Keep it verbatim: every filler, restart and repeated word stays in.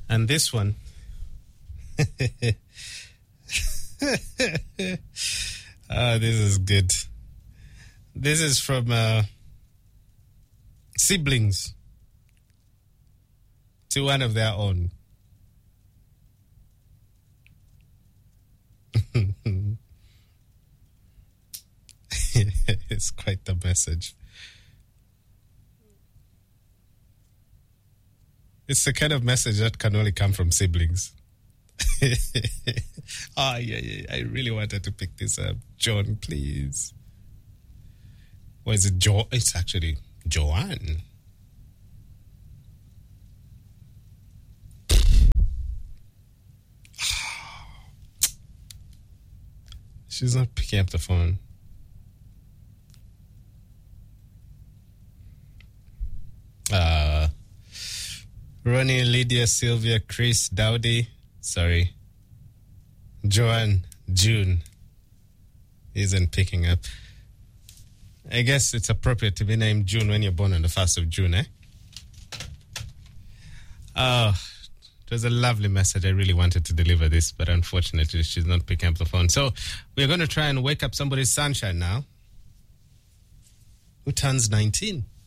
And this one. Ah, this is good. This is from uh, siblings to one of their own. It's quite the message. It's the kind of message that can only come from siblings. Ah, oh, yeah, yeah. I really wanted to pick this up. John, please. Or is it Jo? It's actually Joanne. She's not picking up the phone. Uh, Ronnie, Lydia, Sylvia, Chris, Dowdy. Sorry. Joanne, June. Isn't picking up. I guess it's appropriate to be named June when you're born on the first of June, eh? Oh, it was a lovely message. I really wanted to deliver this, but unfortunately she's not picking up the phone. So we're going to try and wake up somebody's sunshine now. Who turns nineteen?